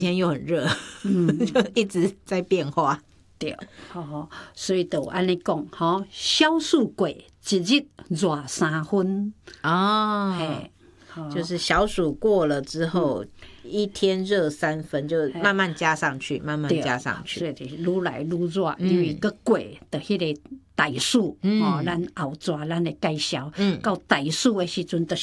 天又很热，就一直在变化。 对，所以就安尼讲，小暑过一日热3分哦， 嘿， 就是小暑过了之后，一天热3分，就慢慢加上去，慢慢加上去， 所以就是愈来愈热，因为佮过的迄个大暑，咱后抓咱的介绍，到大暑的时阵，